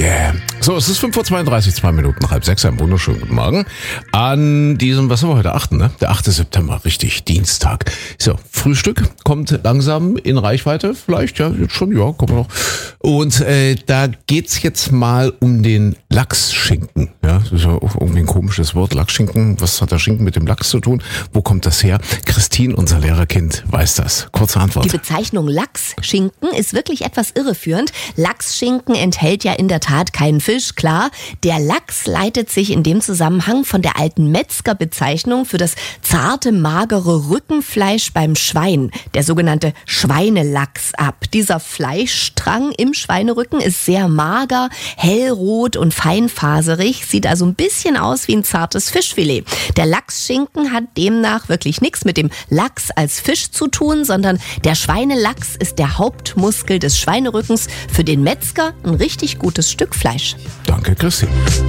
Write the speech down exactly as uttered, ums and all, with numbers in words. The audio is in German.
Yeah. So, es ist fünf Uhr zweiunddreißig, zwei Minuten, halb sechs, einen wunderschönen guten Morgen. An diesem, was haben wir heute, achten, ne? Der achte September, richtig, Dienstag. So, Frühstück kommt langsam in Reichweite, vielleicht, ja, jetzt schon, ja, kommen wir noch. Und äh, da geht's jetzt mal um den Lachsschinken. Ja, das ist ja auch irgendwie ein komisches Wort, Lachsschinken. Was hat der Schinken mit dem Lachs zu tun? Wo kommt das her? Christine, unser Lehrerkind, weiß das. Kurze Antwort. Die Bezeichnung Lachsschinken ist wirklich etwas irreführend. Lachsschinken enthält ja in der Tat keinen Fisch, klar. Der Lachs leitet sich in dem Zusammenhang von der alten Metzgerbezeichnung für das zarte, magere Rückenfleisch beim Schwein, der sogenannte Schweinelachs, ab. Dieser Fleischstrang im Schweinerücken ist sehr mager, hellrot und feinfaserig, sieht also ein bisschen aus wie ein zartes Fischfilet. Der Lachsschinken hat demnach wirklich nichts mit dem Lachs als Fisch zu tun, sondern der Schweinelachs ist der Hauptmuskel des Schweinerückens, für den Metzger ein richtig gutes Stück Fleisch. Danke, Christine.